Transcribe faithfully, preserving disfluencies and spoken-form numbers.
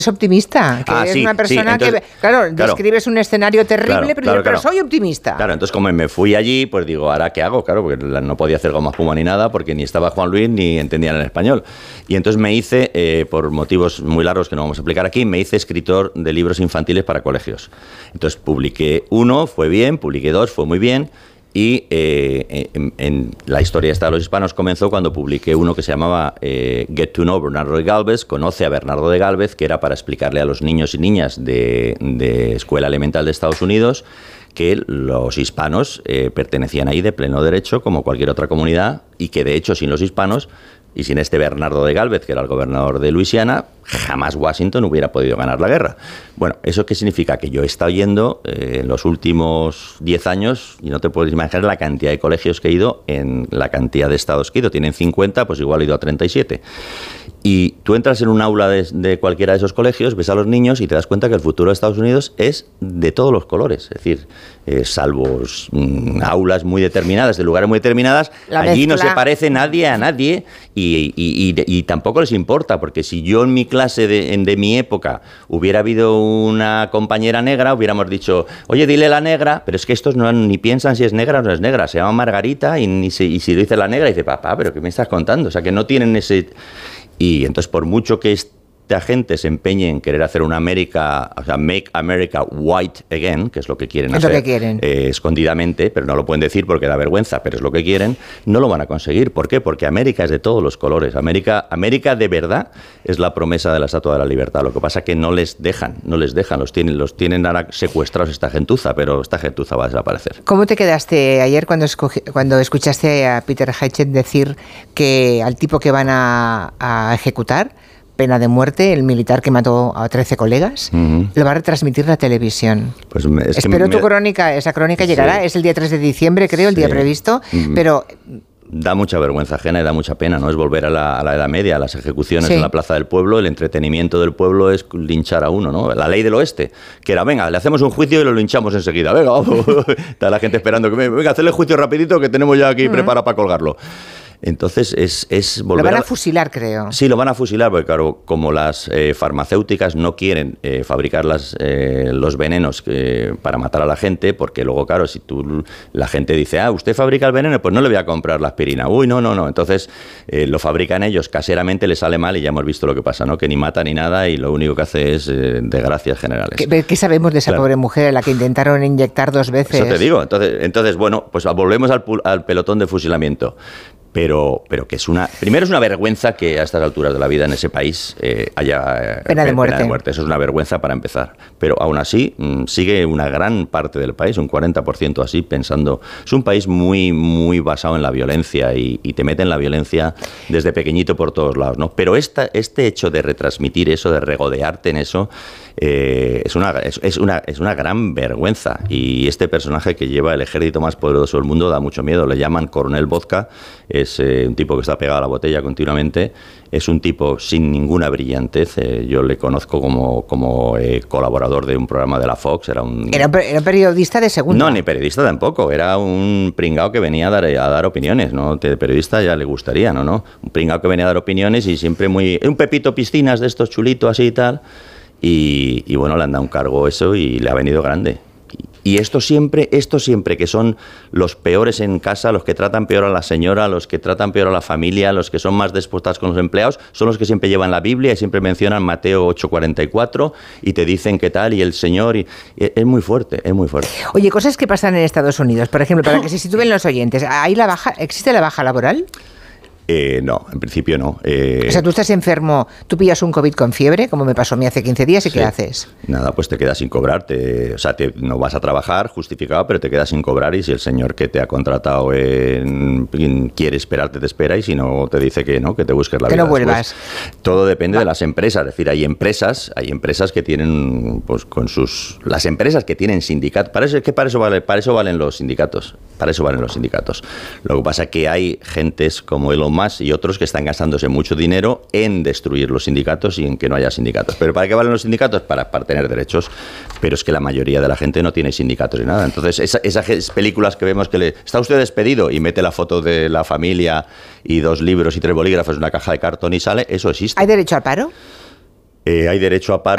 Es optimista, que ah, es sí, una persona sí, entonces, que, claro, claro, describes un escenario terrible, claro, pero, claro, yo, pero claro. soy optimista. Claro, entonces como me fui allí, pues digo, ¿ahora qué hago? Claro, porque no podía hacer goma espuma ni nada, porque ni estaba Juan Luis ni entendían el español. Y entonces me hice, eh, por motivos muy largos que no vamos a explicar aquí, me hice escritor de libros infantiles para colegios. Entonces publiqué uno, fue bien, publiqué dos, fue muy bien. Y eh, en, en la historia esta de los hispanos comenzó cuando publiqué uno que se llamaba eh, Get to Know Bernardo de Galvez, conoce a Bernardo de Galvez, que era para explicarle a los niños y niñas de, de escuela elemental de Estados Unidos que los hispanos eh, pertenecían ahí de pleno derecho como cualquier otra comunidad y que de hecho sin los hispanos y sin este Bernardo de Galvez, que era el gobernador de Luisiana, jamás Washington hubiera podido ganar la guerra. Bueno, ¿eso qué significa? Que yo he estado yendo eh, en los últimos diez años, y no te puedes imaginar la cantidad de colegios que he ido, en la cantidad de estados que he ido. Tienen cincuenta, pues igual he ido a treinta y siete. Y tú entras en un aula de, de cualquiera de esos colegios, ves a los niños y te das cuenta que el futuro de Estados Unidos es de todos los colores. Es decir, eh, salvo mm, aulas muy determinadas, de lugares muy determinadas, la allí mezcla. no se parece nadie a nadie y, y, y, y tampoco les importa, porque si yo en mi clase de, en, de mi época hubiera habido una compañera negra, hubiéramos dicho, oye, dile la negra, pero es que estos no ni piensan si es negra o no es negra, se llama Margarita y, ni se, y si lo dice la negra, dice, papá, ¿pero qué me estás contando? O sea, que no tienen ese... Y entonces, por mucho que esta gente se empeñe en querer hacer una América, o sea, make America white again, que es lo que quieren es hacer, lo que quieren. Eh, escondidamente, pero no lo pueden decir porque da vergüenza, pero es lo que quieren, no lo van a conseguir. ¿Por qué? Porque América es de todos los colores. América, América de verdad es la promesa de la Estatua de la Libertad. Lo que pasa es que no les dejan, no les dejan, los tienen, los tienen ahora secuestrados esta gentuza, pero esta gentuza va a desaparecer. ¿Cómo te quedaste ayer cuando, escogi, cuando escuchaste a Peter Hitchett decir que al tipo que van a, a ejecutar, pena de muerte, el militar que mató a trece colegas, uh-huh. lo va a retransmitir la televisión? Pues me, es Espero que me, tu crónica, esa crónica llegará, sí. Es el día tres de diciembre, creo, el sí. día previsto, uh-huh. pero... Da mucha vergüenza ajena y da mucha pena, ¿no? Es volver a la, a la Edad Media, a las ejecuciones sí. en la Plaza del Pueblo, el entretenimiento del pueblo es linchar a uno, ¿no? La ley del oeste, que era, venga, le hacemos un juicio y lo linchamos enseguida, venga, vamos. Está la gente esperando que, venga, hacerle juicio rapidito que tenemos ya aquí uh-huh. preparado para colgarlo. Entonces es, es volver... Lo van a, a fusilar, creo. Sí, lo van a fusilar, porque claro, como las eh, farmacéuticas no quieren eh, fabricar las, eh, los venenos que, para matar a la gente, porque luego, claro, si tú la gente dice, ah, usted fabrica el veneno, pues no le voy a comprar la aspirina. Uy, no, no, no. Entonces eh, lo fabrican ellos, caseramente le sale mal y ya hemos visto lo que pasa, ¿no? Que ni mata ni nada y lo único que hace es eh, desgracias generales. ¿Qué, ¿Qué sabemos de esa claro. pobre mujer a la que intentaron inyectar dos veces? Eso te digo. Entonces, entonces bueno, pues volvemos al, al pelotón de fusilamiento. Pero, pero que es una... Primero es una vergüenza que a estas alturas de la vida en ese país eh, haya eh, pena, de pena de muerte. Eso es una vergüenza para empezar. Pero aún así mmm, sigue una gran parte del país, un cuarenta por ciento así, pensando... Es un país muy, muy basado en la violencia y, y te meten la violencia desde pequeñito por todos lados, ¿no? Pero esta, este hecho de retransmitir eso, de regodearte en eso, eh, es, una, es, es, una, es una gran vergüenza. Y este personaje que lleva el ejército más poderoso del mundo da mucho miedo. Le llaman Coronel Vodka. Es eh, un tipo que está pegado a la botella continuamente, es un tipo sin ninguna brillantez, eh, yo le conozco como, como eh, colaborador de un programa de la Fox, era un... ¿Era, era periodista de segunda? No, ni periodista tampoco, era un pringao que venía a dar, a dar opiniones, ¿no? De periodista ya le gustaría, ¿no? ¿no? Un pringao que venía a dar opiniones y siempre muy... Un Pepito Piscinas de estos chulitos así y tal, y, y bueno, le han dado un cargo eso y le ha venido grande. Y esto siempre, esto siempre, que son los peores en casa, los que tratan peor a la señora, los que tratan peor a la familia, los que son más déspotas con los empleados, son los que siempre llevan la Biblia y siempre mencionan Mateo ocho cuarenta y cuatro y te dicen qué tal y el Señor. Y, y es muy fuerte, es muy fuerte. Oye, cosas que pasan en Estados Unidos, por ejemplo, para que se sitúen los oyentes, ¿hay la baja, ¿existe la baja laboral? Eh, no, en principio no. Eh, o sea, tú estás enfermo, tú pillas un COVID con fiebre, como me pasó a mí hace quince días, ¿y sí. qué haces? Nada, pues te quedas sin cobrar. Te, o sea, te, no vas a trabajar justificado, pero te quedas sin cobrar y si el señor que te ha contratado en, en, quiere esperarte, te espera y si no, te dice que no, que te busques la que vida. Que no vuelvas. Después. Todo depende Va. de las empresas. Es decir, hay empresas, hay empresas que tienen, pues con sus... Las empresas que tienen sindicatos, para eso, es que para eso, vale, para eso valen los sindicatos. Para eso valen los sindicatos. Lo que pasa es que hay gentes como Elon Musk y otros que están gastándose mucho dinero en destruir los sindicatos y en que no haya sindicatos. ¿Pero para qué valen los sindicatos? Para, para tener derechos. Pero es que la mayoría de la gente no tiene sindicatos ni nada. Entonces, esa, esas películas que vemos que le... Está usted despedido y mete la foto de la familia y dos libros y tres bolígrafos en una caja de cartón y sale, eso existe. ¿Hay derecho al paro? Eh, hay derecho a paro.